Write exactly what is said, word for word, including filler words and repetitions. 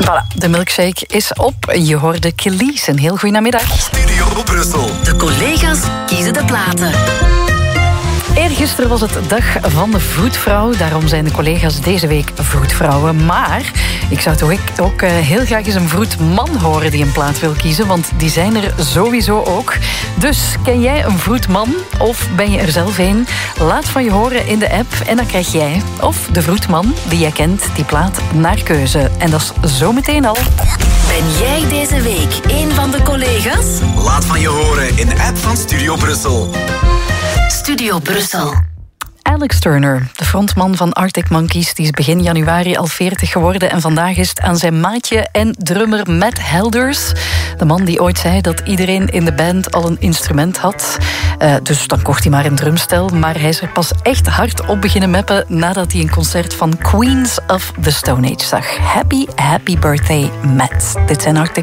Voilà, de milkshake is op. Je hoorde Kelis. Een heel goede namiddag. Studio Brussel. De collega's kiezen de platen. Eergisteren was het dag van de vroedvrouw. Daarom zijn de collega's deze week vroedvrouwen. Maar ik zou toch ook heel graag eens een vroedman horen die een plaat wil kiezen. Want die zijn er sowieso ook. Dus ken jij een vroedman of ben je er zelf een? Laat van je horen in de app. En dan krijg jij of de vroedman die jij kent die plaat naar keuze. En dat is zometeen al. Ben jij deze week een van de collega's? Laat van je horen in de app van Studio Brussel. Studio Brussel. Alex Turner, de frontman van Arctic Monkeys, die is begin januari al veertig geworden. En vandaag is het aan zijn maatje en drummer Matt Helders. De man die ooit zei dat iedereen in de band al een instrument had. Uh, dus dan kocht hij maar een drumstel. Maar hij is er pas echt hard op beginnen meppen nadat hij een concert van Queens of the Stone Age zag. Happy, happy birthday, Matt. Dit zijn Arctic